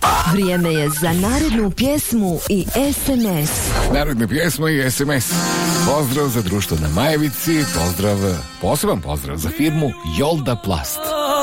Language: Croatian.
Vrijeme je za narednu pjesmu i SMS. Narednu pjesmu i SMS. Pozdrav za društvo na Majevici, poseban pozdrav za firmu Jolda Plast.